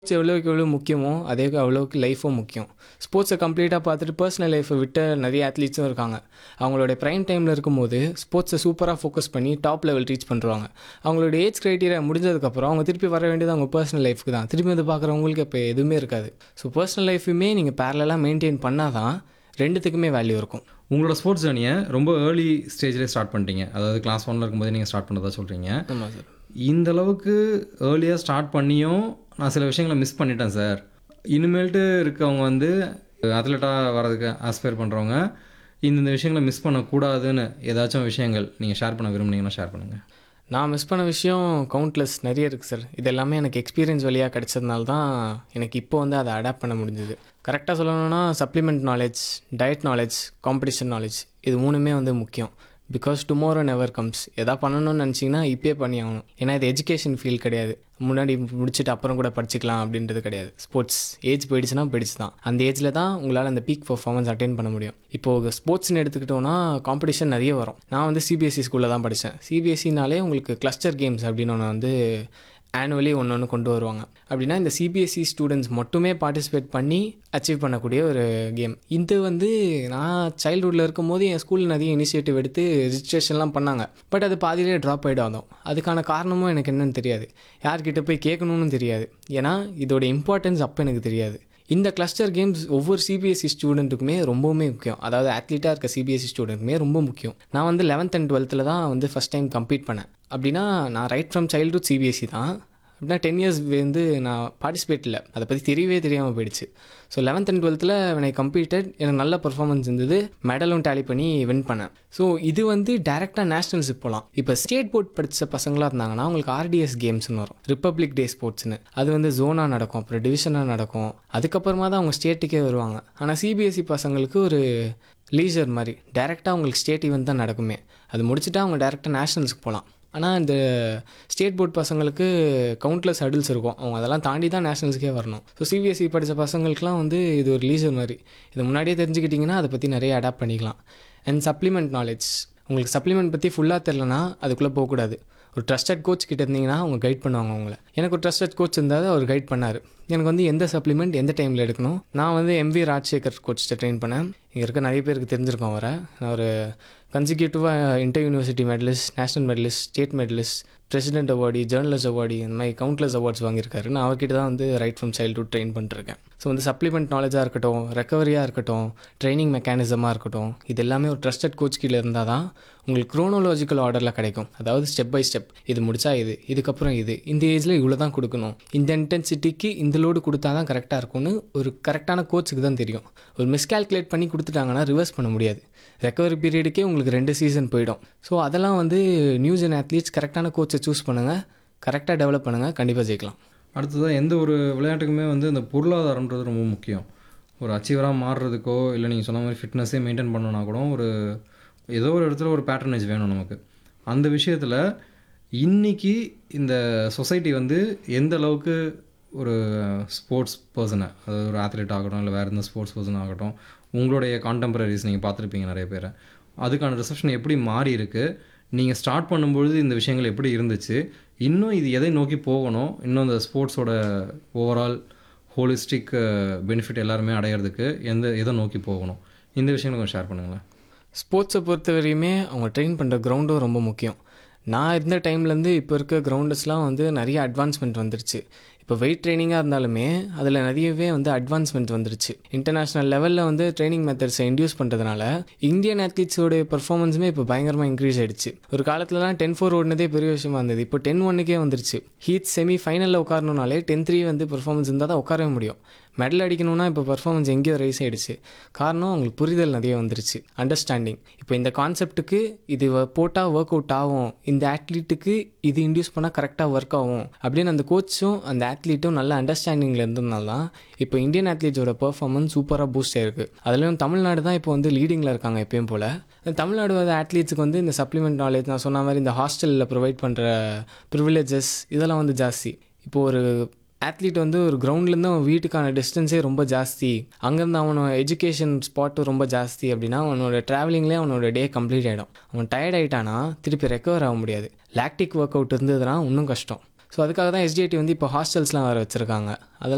எவ்வளோக்கு எவ்வளோ முக்கியமோ அதே அவ்வளோக்கு லைஃபும் முக்கியம். ஸ்போர்ட்ஸை கம்ப்ளீட்டாக பார்த்துட்டு பர்சனல் லைஃப்பை விட்ட நிறைய அத்லீட்ஸும் இருக்காங்க. அவங்களோட ப்ரைம் டைமில் இருக்கும்போது ஸ்போர்ட்ஸை சூப்பராக ஃபோக்கஸ் பண்ணி டாப் லெவல் ரீச் பண்ணுறாங்க. அவங்களோட ஏஜ் க்ரைட்டீரியா முடிஞ்சதுக்கப்புறம் அவங்க திருப்பி வர வேண்டியது அவங்க பர்சனல் லைஃப்க்கு தான். திருப்பி வந்து பார்க்குறவங்களுக்கு இப்போ எதுவுமே இருக்காது. ஸோ பர்சனல் லைஃபுமே நீங்கள் பேரலாக மெயின்டைன் பண்ணால் தான் ரெண்டுத்துக்குமே வேல்யூ இருக்கும். உங்களோட ஸ்போர்ட்ஸ் ஜர்னியை ரொம்ப ஏர்லி ஸ்டேஜ்லேயே ஸ்டார்ட் பண்ணிட்டீங்க. அதாவது கிளாஸ் 1 இருக்கும்போது நீங்கள் ஸ்டார்ட் பண்ணதா சொல்கிறீங்க. ஆமாம் சார். இந்த அளவுக்கு ஏர்லியாக ஸ்டார்ட் பண்ணியும் நான் சில விஷயங்களை மிஸ் பண்ணிட்டேன் சார். இனிமேல்ட்டு இருக்கவங்க வந்து அத்லெட்டாக வர்றதுக்கு ஆஸ்பயர் பண்ணுறவங்க இந்த விஷயங்களை மிஸ் பண்ணக்கூடாதுன்னு ஏதாச்சும் விஷயங்கள் நீங்கள் ஷேர் பண்ண விரும்புனீங்கன்னா ஷேர் பண்ணுங்கள். நான் மிஸ் பண்ண விஷயம் கவுண்ட்லெஸ் நிறைய இருக்குது சார். இது எல்லாமே எனக்கு எக்ஸ்பீரியன்ஸ் வழியாக கிடைச்சதுனால தான் எனக்கு இப்போ வந்து அதை அடாப்ட் பண்ண முடிஞ்சுது. கரெக்டாக சொல்லணும்னா supplement knowledge, diet knowledge, competition knowledge, இது மூணுமே வந்து முக்கியம். Because tomorrow never comes. எதா பண்ணணும்னு நினச்சிங்கன்னா இப்போயே பண்ணி ஆகணும். ஏன்னா இது எஜுகேஷன் ஃபீல்ட் கிடையாது. முன்னாடி முடிச்சுட்டு அப்புறம் கூட படிச்சுக்கலாம் அப்படின்றது கிடையாது. ஸ்போர்ட்ஸ் ஏஜ் போயிடுச்சுன்னா போயிடுச்சு தான். அந்த ஏஜில் தான் உங்களால் அந்த பீக் பர்ஃபார்மன்ஸ் அட்டைன் பண்ண முடியும். இப்போது ஸ்போர்ட்ஸ்னு எடுத்துக்கிட்டோன்னா காம்படிஷன் நிறைய வரும். நான் வந்து சிபிஎஸ்சி ஸ்கூலில் தான் படித்தேன். சிபிஎஸ்சினாலே உங்களுக்கு கிளஸ்டர் கேம்ஸ் அப்படின்னு ஒன்று வந்து ஆனுவலி ஒன்று கொண்டு வருவாங்க. அப்படின்னா இந்த சிபிஎஸ்சி ஸ்டூடெண்ட்ஸ் மட்டுமே பார்ட்டிசிபேட் பண்ணி அச்சீவ் பண்ணக்கூடிய ஒரு கேம். இது வந்து நான் சைல்ட்ஹுட்டில் இருக்கும்போது என் ஸ்கூலில் நிறைய இனிஷியேட்டிவ் எடுத்து ரிஜிஸ்ட்ரேஷன்லாம் பண்ணாங்க. பட் அது பாதியிலே ட்ராப் ஆகிட்டு வந்தோம். அதுக்கான காரணமும் எனக்கு என்னென்னு தெரியாது. யார்கிட்ட போய் கேட்கணும்னு தெரியாது. ஏன்னா இதோட இம்பார்ட்டன்ஸ் அப்போ எனக்கு தெரியாது. இந்த கிளஸ்டர் கேம்ஸ் ஒவ்வொரு சிபிஎஸ்சி ஸ்டூடெண்ட்டுக்குமே ரொம்பவுமே முக்கியம். அதாவது அத்லீட்டாக இருக்க சிபிஎஸ்சி ஸ்டூடெண்ட்டுக்குமே ரொம்ப முக்கியம். நான் வந்து 11th and 12th தான் வந்து ஃபஸ்ட் டைம் கம்ப்ளீட் பண்ணேன். அப்படின்னா நான் ரைட் ஃப்ரம் சைல்ட்ஹுட் சிபிஎஸ்சி தான். அப்படின்னா 10 years வந்து நான் பார்ட்டிசிபேட் இல்லை. அதை பற்றி தெரியவே தெரியாமல் போயிடுச்சு. So 11th and 12th when I competed எனக்கு நல்ல பர்ஃபார்மன்ஸ் இருந்தது. மெடலும் டேலி பண்ணி வின் பண்ணேன். ஸோ இது வந்து டேரெக்டாக நேஷ்னல்ஸுக்கு போகலாம். இப்போ ஸ்டேட் போர்ட் படித்த பசங்களாக இருந்தாங்கன்னா அவங்களுக்கு ஆர்டிஎஸ் கேம்ஸ்னு வரும், ரிப்பப்ளிக் டே ஸ்போர்ட்ஸ்னு. அது வந்து ஜோனாக நடக்கும், அப்புறம் டிவிஷனாக நடக்கும். அதுக்கப்புறமா தான் அவங்க ஸ்டேட்டுக்கே வருவாங்க. ஆனால் சிபிஎஸ்சி பசங்களுக்கு ஒரு லீஜர் மாதிரி டேரெக்டாக அவங்களுக்கு ஸ்டேட் ஈவெண்ட் தான் நடக்குமே. அது முடிச்சுட்டா அவங்க டேரெக்டாக நேஷ்னல்ஸுக்கு போகலாம். ஆனால் இந்த ஸ்டேட் போர்ட் பசங்களுக்கு கவுண்ட்லெஸ் ஹடில்ஸ் இருக்கும். அவங்க அதெல்லாம் தாண்டி தான் நேஷ்னல்ஸுக்கே வரணும். ஸோ சிபிஎஸ்சி படித்த பசங்களுக்குலாம் வந்து இது ஒரு லீஜர் மாதிரி. இது முன்னாடியே தெரிஞ்சுக்கிட்டிங்கன்னா அதை பற்றி நிறைய அடாப்ட் பண்ணிக்கலாம். And supplement knowledge. உங்களுக்கு சப்ளிமெண்ட் பற்றி ஃபுல்லாக தெரிலனா அதுக்குள்ளே போகக்கூடாது. ஒரு ட்ரஸ்டட் கோச் கிட்ட இருந்தீங்கன்னா அவங்க கைட் பண்ணுவாங்க உங்களை. எனக்கு ஒரு ட்ரஸ்டட் கோச் இருந்தால் அவர் கைட் பண்ணார். எனக்கு வந்து எந்த சப்ளிமெண்ட் எந்த டைமில் எடுக்கணும். நான் வந்து எம்வி ராஜசேகர் கோச்சிட்ட ட்ரெயின் பண்ணேன். இங்கே இருக்க நிறைய பேருக்கு தெரிஞ்சிருக்கோம். நான் ஒரு கன்சிக்யூட்டிவாக inter university medallist, national medallist, state medallist, president award, journalist award, இந்த மாதிரி கவுண்ட்லெஸ் அவார்ட்ஸ் வாங்கியிருக்காரு. நான் அவர்கிட்ட தான் வந்து ரைட் ஃப்ரம் சைல்ட்ஹுட் ட்ரெயின் பண்ணிருக்கேன். ஸோ வந்து சப்ளிமெண்ட் நாலேஜாக இருக்கட்டும், ரெக்கவரியாக இருக்கட்டும், ட்ரைனிங் மெக்கானிசமாக இருக்கட்டும், இது எல்லாமே ஒரு ட்ரஸ்டட் கோச் கீழே இருந்தால் தான் உங்களுக்கு குரோனோலாஜிக்கல் ஆர்டரில் கிடைக்கும். அதாவது ஸ்டெப் பை ஸ்டெப், இது முடிச்சா இது, இதுக்கப்புறம் இது, இந்த ஏஜில் இவ்வளோ தான் கொடுக்கணும், இந்த இன்டென்சிட்டிக்கு இந்த லோடு கொடுத்தா தான் கரெக்டாக இருக்கும்னு ஒரு கரெக்டான கோச்சுக்கு தான் தெரியும். ஒரு மிஸ்கால்குலேட் பண்ணி கொடுத்துட்டாங்கன்னா ரிவர்ஸ் பண்ண முடியாது. ரெக்கவரி பீரியடுக்கே உங்களுக்கு 2 season போயிடும். ஸோ அதெல்லாம் வந்து நியூ ஜென் அத்லீட்ஸ் கரெக்டான கோச்சை சூஸ் பண்ணுங்கள், கரெக்டாக டெவலப் பண்ணுங்கள், கண்டிப்பாக ஜெயிக்கலாம். அடுத்ததாக எந்த ஒரு விளையாட்டுக்குமே வந்து இந்த பொருளாதாரன்றது ரொம்ப முக்கியம். ஒரு அச்சீவராக மாறுறதுக்கோ இல்லை நீங்கள் சொன்ன மாதிரி ஃபிட்னஸே மெயின்டைன் பண்ணணுன்னா கூட ஒரு ஏதோ ஒரு இடத்துல ஒரு பேட்டர்னேஜ் வேணும் நமக்கு. அந்த விஷயத்தில் இன்றைக்கி இந்த சொசைட்டி வந்து எந்த அளவுக்கு ஒரு ஸ்போர்ட்ஸ் பர்சனை, அதாவது ஒரு ஆத்லெட் ஆகட்டும் இல்லை வேறு எந்த ஸ்போர்ட்ஸ் பர்சன் ஆகட்டும், உங்களுடைய கான்டெம்பரரிஸ் நீங்கள் பார்த்துருப்பீங்க நிறைய பேரை, அதுக்கான ரிசப்ஷன் எப்படி மாறி இருக்குது, நீங்கள் ஸ்டார்ட் பண்ணும்பொழுது இந்த விஷயங்கள் எப்படி இருந்துச்சு, இன்னும் இது எதை நோக்கி போகணும், இன்னும் இந்த ஸ்போர்ட்ஸோட ஓவரால் ஹோலிஸ்டிக் பெனிஃபிட் எல்லாருமே அடையிறதுக்கு எதை நோக்கி போகணும், இந்த விஷயங்களை கொஞ்சம் ஷேர் பண்ணுங்களேன். ஸ்போர்ட்ஸை பொறுத்த வரையுமே அவங்க ட்ரெயின் பண்ணுற கிரவுண்டும் ரொம்ப முக்கியம். நான் இருந்த டைம்லேருந்து இப்போ இருக்க கிரவுண்டஸ்லாம் வந்து நிறைய அட்வான்ஸ்மெண்ட் வந்துருச்சு. இப்போ வெயிட் ட்ரைனிங்காக இருந்தாலுமே அதில் நிறையவே வந்து அட்வான்ஸ்மெண்ட் வந்துருச்சு. இன்டர்நேஷ்னல் லெவலில் வந்து ட்ரைனிங் மெத்தட்ஸை இன்டியூஸ் பண்ணுறதுனால இந்தியன் அத்லீட்ஸோடைய பர்ஃபார்மன்ஸுமே இப்போ பயங்கரமாக இன்க்ரீஸ் ஆகிடுச்சு. ஒரு காலத்துலலாம் 10-4 ஓடினதே பெரிய விஷயமா இருந்தது. இப்போ 10-1க்கே வந்துருச்சு. ஹீட் செமி ஃபைனலில் உட்காரணுனாலே 10-3 வந்து பர்ஃபார்மன்ஸ் இருந்தால் தான் உட்காரவே முடியும். மெடல் அடிக்கணும்னா இப்போ பர்ஃபார்மன்ஸ் எங்கேயோ ரைஸ் ஆகிடுச்சு. காரணம் அவங்களுக்கு புரிதல் நிறைய வந்துருச்சு, அண்டர்ஸ்டாண்டிங். இப்போ இந்த கான்செப்ட்டுக்கு இது போட்டால் ஒர்க் அவுட் ஆகும், இந்த ஆத்லீட்டுக்கு இது இன்டியூஸ் பண்ணால் கரெக்டாக ஒர்க் ஆகும் அப்படின்னு அந்த கோச்சும் அந்த ஆத்லீட்டும் நல்ல அண்டர்ஸ்டாண்டிங்கில் இருந்ததுனால தான் இப்போ இந்தியன் ஆத்லீட்ஸோட பர்ஃபார்மன்ஸ் சூப்பராக பூஸ்ட் ஆகிருக்கு. அதுலேயும் தமிழ்நாடு தான் இப்போ வந்து லீடிங்கில் இருக்காங்க எப்பயும் போல். தமிழ்நாடு ஆத்லீட்ஸுக்கு வந்து இந்த சப்ளிமெண்ட் நாலேஜ் நான் சொன்ன மாதிரி இந்த ஹாஸ்டலில் ப்ரொவைட் பண்ணுற ப்ரிவிலேஜஸ் இதெல்லாம் வந்து ஜாஸ்தி. இப்போது ஒரு ஆத்லீட் வந்து ஒரு கிரவுண்ட்லேருந்து அவன் வீட்டுக்கான டிஸ்டன்ஸே ரொம்ப ஜாஸ்தி, அங்கேருந்து அவனோட எஜுகேஷன் ஸ்பாட்டும் ரொம்ப ஜாஸ்தி அப்படின்னா அவனோட ட்ராவலிங்லேயே அவனோட டே கம்ப்ளீட் ஆகிடும். அவன் டயர்ட் ஆகிட்டானா திருப்பி ரெக்கவர் ஆக முடியாது. லாக்டிக் ஒர்க் அவுட் இருந்ததுன்னா இன்னும் கஷ்டம். ஸோ அதுக்காக தான் எஸ்டிஐடி வந்து இப்போ ஹாஸ்டல்ஸ்லாம் வேறு வச்சுருக்காங்க. அதெல்லாம்